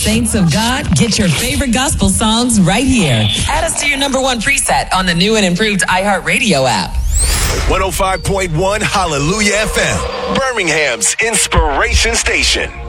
Saints of God, get your favorite gospel songs right here. Add us to your number one preset on the new and improved iHeartRadio app. 105.1 Hallelujah FM, Birmingham's inspiration station.